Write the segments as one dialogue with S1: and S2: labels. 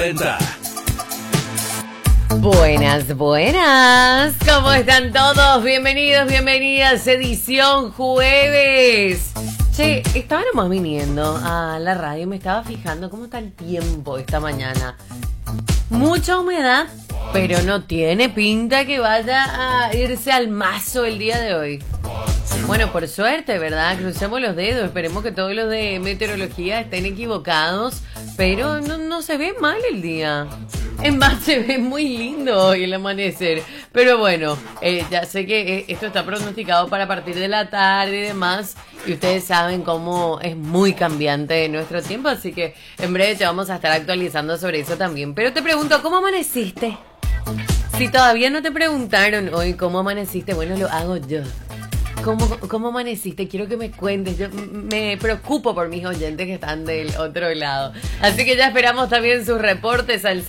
S1: Buenas, buenas. ¿Cómo están todos? Bienvenidos, bienvenidas. Edición jueves. Che, estaba nomás viniendo a la radio y me estaba fijando cómo está el tiempo esta mañana. Mucha humedad, pero no tiene pinta que vaya a irse al mazo el día de hoy. Bueno, por suerte, ¿verdad? Crucemos los dedos. Esperemos que todos los de meteorología estén equivocados, pero no se ve mal el día. En más, se ve muy lindo hoy el amanecer. Pero bueno, ya sé que esto está pronosticado para partir de la tarde y demás. Y ustedes saben cómo es muy cambiante nuestro tiempo. Así que en breve te vamos a estar actualizando sobre eso también. Pero te pregunto, ¿cómo amaneciste? Si todavía no te preguntaron hoy cómo amaneciste, bueno, lo hago yo. ¿Cómo amaneciste? Quiero que me cuentes. Yo me preocupo por mis oyentes que están del otro lado. Así que ya esperamos también sus reportes al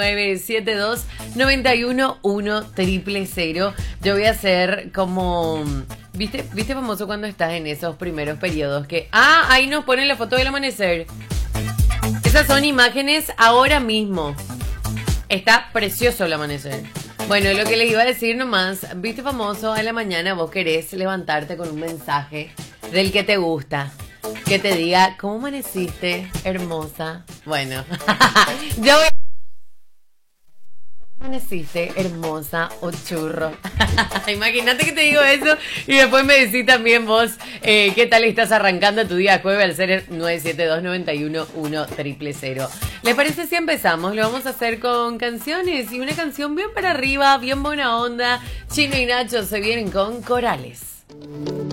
S1: 0972-91-1000. Yo voy a hacer como... ¿Viste famoso cuando estás en esos primeros periodos? Que... ahí nos ponen la foto del amanecer. Esas son imágenes ahora mismo. Está precioso el amanecer. Bueno, lo que les iba a decir nomás, viste famoso a la mañana, vos querés levantarte con un mensaje del que te gusta, que te diga, ¿cómo amaneciste, hermosa? Bueno, yo voy... ¿Cómo amaneciste, hermosa o churro? Imagínate que te digo eso y después me decís también vos qué tal estás arrancando tu día jueves al ser 972-91-1000. ¿Les parece si empezamos? Lo vamos a hacer con canciones y una canción bien para arriba, bien buena onda. Chino y Nacho se vienen con Corales.